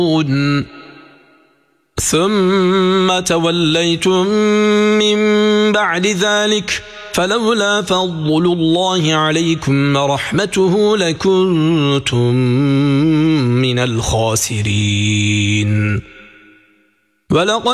ثم توليتم من بعد ذلك فلولا فضل الله عليكم ورحمته لكنتم من الخاسرين.